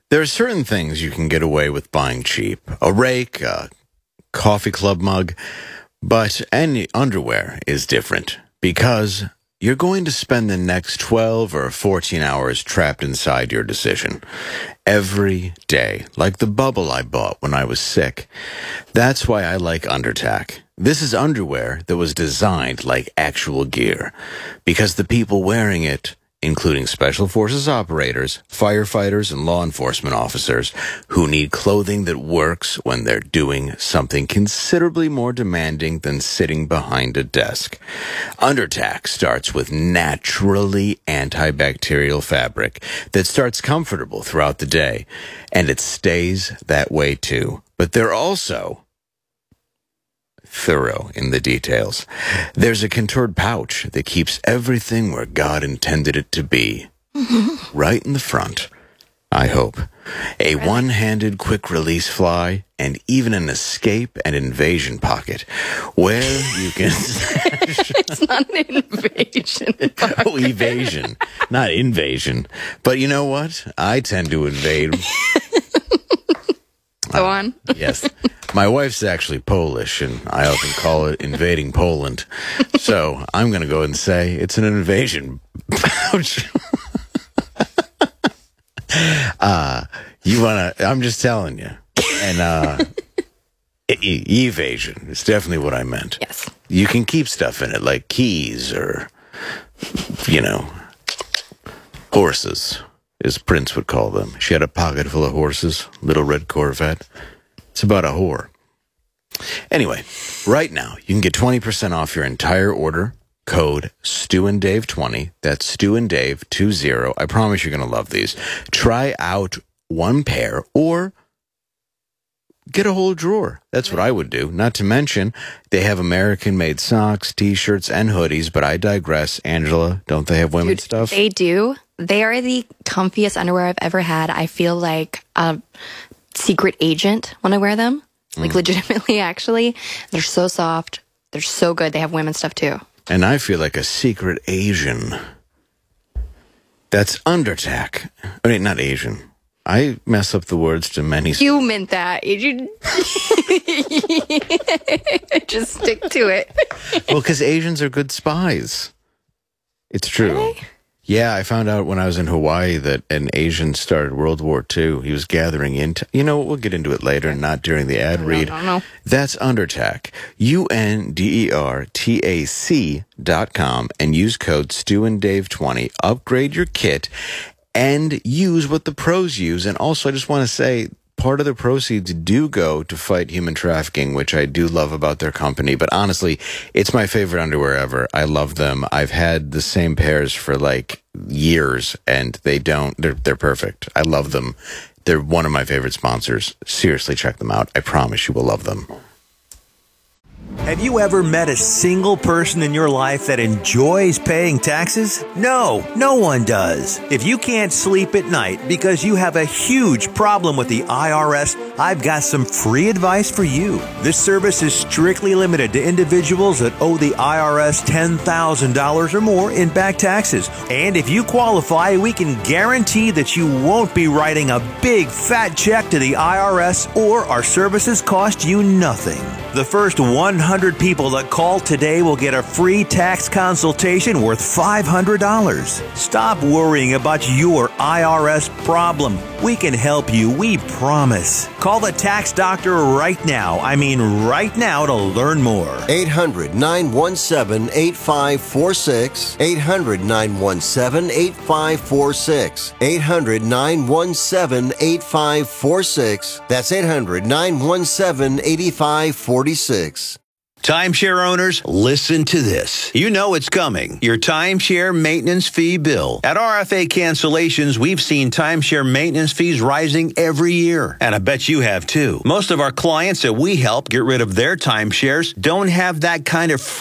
There are certain things you can get away with buying cheap. A rake, a coffee club mug, but any underwear is different because you're going to spend the next 12 or 14 hours trapped inside your decision. Every day, like the bubble I bought when I was sick. That's why I like Undertac. This is underwear that was designed like actual gear, because the people wearing it, including Special Forces operators, firefighters, and law enforcement officers who need clothing that works when they're doing something considerably more demanding than sitting behind a desk. Undertac starts with naturally antibacterial fabric that starts comfortable throughout the day, and it stays that way too. But they're also thorough in the details. There's a contoured pouch that keeps everything where God intended it to be. Right in the front, I hope. A one-handed quick-release fly, and even an escape and invasion pocket, where you can... It's not an invasion pocket. Oh, evasion, not invasion. But you know what? I tend to invade... Go on. Yes. My wife's actually Polish, and I often call it invading Poland. So I'm going to go and say it's an invasion pouch. I'm just telling you. And evasion is definitely what I meant. Yes. You can keep stuff in it, like keys or, horses, as Prince would call them. She had a pocket full of horses, little red Corvette. It's about a whore. Anyway, right now, you can get 20% off your entire order. Code StewandDave20. That's StewandDave20. I promise you're going to love these. Try out one pair or get a whole drawer. That's what I would do. Not to mention, they have American-made socks, T-shirts, and hoodies, but I digress. Angela, don't they have women's stuff? They do. They are the comfiest underwear I've ever had. I feel like a secret agent when I wear them. Like, legitimately, actually. They're so soft. They're so good. They have women's stuff, too. And I feel like a secret Asian. That's Undertac. I mean, not Asian. I mess up the words to many... You meant that. You just stick to it. Well, because Asians are good spies. It's true. Really? Yeah, I found out when I was in Hawaii that an Asian started World War II. He was gathering You know what? We'll get into it later, not during the ad read. No. That's Undertac. UNDERTAC.com, and use code StewandDave20. Upgrade your kit and use what the pros use. And also, I just want to say, part of the proceeds do go to fight human trafficking, which I do love about their company. But honestly, it's my favorite underwear ever. I love them. I've had the same pairs for like years, and they're perfect. I love them. They're one of my favorite sponsors. Seriously, check them out. I promise you will love them. Have you ever met a single person in your life that enjoys paying taxes? No one does. If you can't sleep at night because you have a huge problem with the IRS, I've got some free advice for you. This service is strictly limited to individuals that owe the IRS $10,000 or more in back taxes. And if you qualify, we can guarantee that you won't be writing a big fat check to the IRS, or our services cost you nothing. The first 100 people that call today will get a free tax consultation worth $500. Stop worrying about your IRS problem. We can help you, we promise. Call the tax doctor right now. I mean right now, to learn more. 800-917-8546. 800-917-8546. 800-917-8546. That's 800-917-8546. Timeshare owners, listen to this. You know it's coming. Your timeshare maintenance fee bill. At RFA Cancellations, we've seen timeshare maintenance fees rising every year. And I bet you have too. Most of our clients that we help get rid of their timeshares don't have that kind of